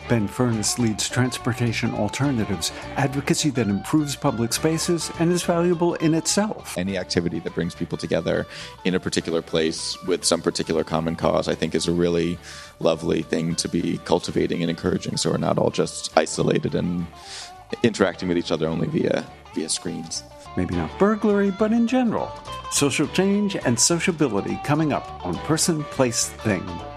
Ben Furness leads Transportation Alternatives, advocacy that improves public spaces and is valuable in itself. Any activity that brings people together in a particular place with some particular common cause, I think, is a really lovely thing to be cultivating and encouraging, so we're not all just isolated and interacting with each other only via screens. Maybe not burglary, but in general. Social change and sociability coming up on Person, Place, Thing.